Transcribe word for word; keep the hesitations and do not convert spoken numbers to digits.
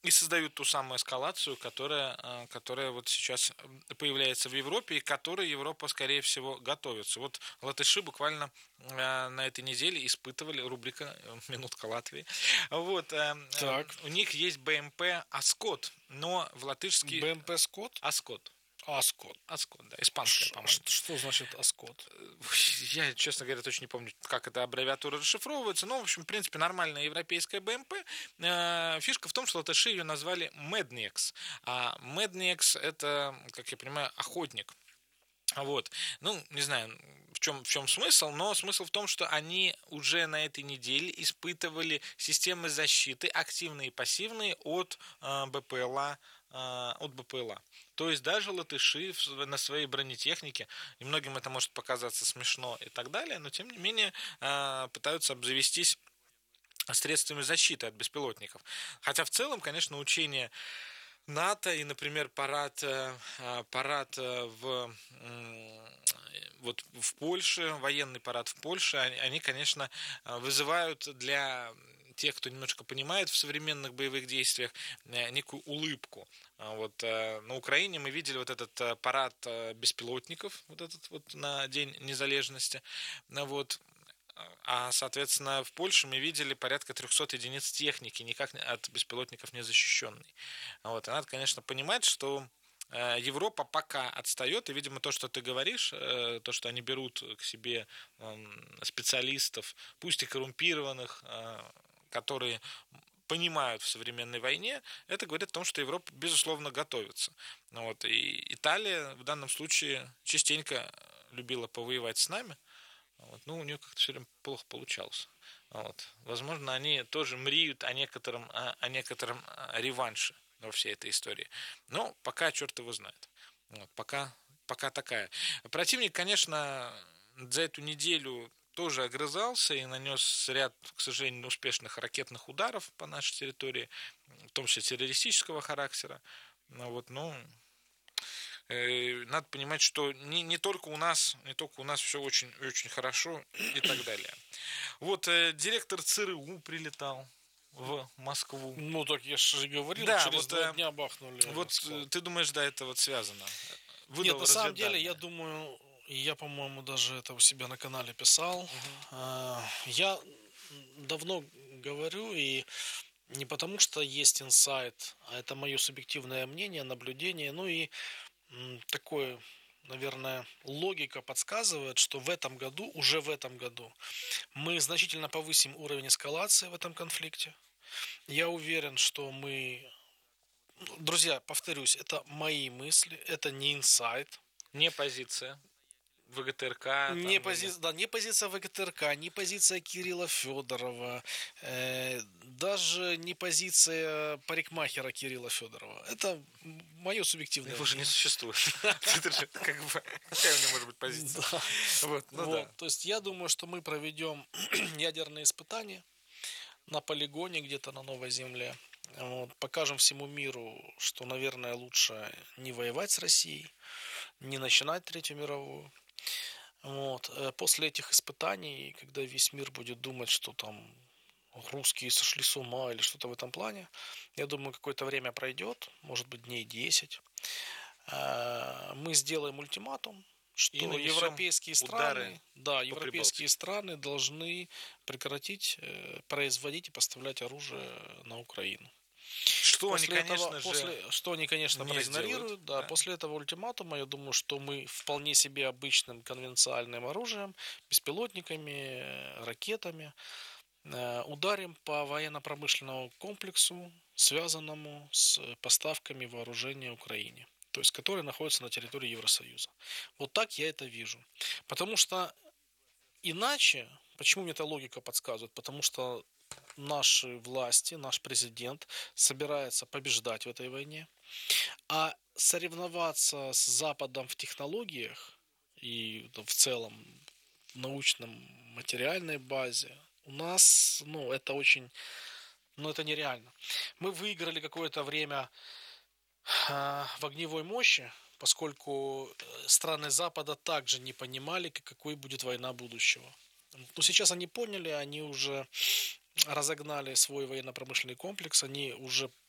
и создают ту самую эскалацию, которая, которая вот сейчас появляется в Европе, и к которой Европа, скорее всего, готовится. Вот латыши буквально на этой неделе испытывали, рубрика «Минутка Латвии», вот, Так. у них есть бэ эм пэ «Аскот», но в латышский... бэ эм пэ «Скот»? «Аскот». Аскот. Аскот, да, испанская, Ш- по-моему. Что значит Аскот? Я, честно говоря, точно не помню, как эта аббревиатура расшифровывается, но, в общем, в принципе, нормальная европейская бэ эм пэ. Фишка в том, что латыши ее назвали Меднекс, а Меднекс — это, как я понимаю, охотник. Вот. Ну, не знаю, в чем, в чем смысл, но смысл в том, что они уже на этой неделе испытывали системы защиты, активные и пассивные, от э, бэ пэ эл а, э, от бэ пэ эл а. То есть даже латыши на своей бронетехнике, и многим это может показаться смешно и так далее, но тем не менее э, пытаются обзавестись средствами защиты от беспилотников. Хотя в целом, конечно, учения НАТО и, например, парад, парад в, вот в Польше, военный парад в Польше, они, конечно, вызывают для тех, кто немножко понимает в современных боевых действиях, некую улыбку. Вот на Украине мы видели вот этот парад беспилотников, вот этот вот на День незалежности, вот. А, соответственно, в Польше мы видели порядка трехсот единиц техники, никак от беспилотников не защищенной. Вот. И надо, конечно, понимать, что Европа пока отстает, и, видимо, то, что ты говоришь, то, что они берут к себе специалистов, пусть и коррумпированных, которые понимают в современной войне, это говорит о том, что Европа, безусловно, готовится. Вот. И Италия в данном случае частенько любила повоевать с нами. Вот. Ну, у нее как-то все время плохо получалось. Вот. Возможно, они тоже мриют о некотором, о, о некотором реванше во всей этой истории. Но пока черт его знает. Вот. Пока, пока такая. Противник, конечно, за эту неделю тоже огрызался и нанес ряд, к сожалению, успешных ракетных ударов по нашей территории, в том числе террористического характера. Ну, вот, ну, надо понимать, что не, не только у нас, не только у нас все очень, очень хорошо и так далее. Вот э, директор ЦРУ прилетал в Москву. Ну, так я же говорил, Да, через вот, два э, дня бахнули вот склад. ты думаешь, да, это вот связано? Нет, Выдал на самом деле, я разведданные. думаю, я, по-моему, даже это у себя на канале писал. Угу. Я давно говорю, и не потому, что есть инсайт, а это мое субъективное мнение, наблюдение, ну и такое, наверное, логика подсказывает, что в этом году, уже в этом году, мы значительно повысим уровень эскалации в этом конфликте. Я уверен, что мы... Друзья, повторюсь, это мои мысли, это не инсайт. Не позиция ВГТРК Не, там пози... или... да, не позиция ВГТРК, не позиция Кирилла Федорова, э, даже не позиция парикмахера Кирилла Федорова. Это мое субъективное Его же не мнение. существует. Какая у него может быть позиция? Вот, ну да. То есть я думаю, что мы проведем ядерные испытания на полигоне где-то на Новой Земле. Вот, покажем всему миру, что, наверное, лучше не воевать с Россией, не начинать Третью мировую. Вот. После этих испытаний, когда весь мир будет думать, что там русские сошли с ума или что-то в этом плане, я думаю, какое-то время пройдет, может быть, дней десять. Мы сделаем ультиматум, что европейские страны, да, европейские страны должны прекратить производить и поставлять оружие на Украину. Что после они, конечно этого, же, после, что они, конечно, проигнорируют. сделают, да, да. После этого ультиматума, я думаю, что мы вполне себе обычным конвенциальным оружием, беспилотниками, ракетами э, ударим по военно-промышленному комплексу, связанному с поставками вооружения Украине, то есть который находится на территории Евросоюза. Вот так я это вижу. Потому что иначе, почему мне эта логика подсказывает? Потому что наши власти, наш президент собирается побеждать в этой войне, а соревноваться с Западом в технологиях и в целом в научном материальной базе у нас, ну, это очень, ну, это нереально. Мы выиграли какое-то время э, в огневой мощи, поскольку страны Запада также не понимали, какой будет война будущего. Но сейчас они поняли, они уже разогнали свой военно-промышленный комплекс, они уже